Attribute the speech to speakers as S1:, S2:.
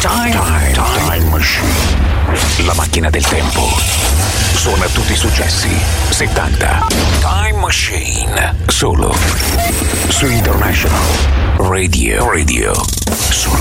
S1: Time Machine. La macchina del tempo. Suona tutti i successi 70. Time Machine. Solo su International Radio. Solo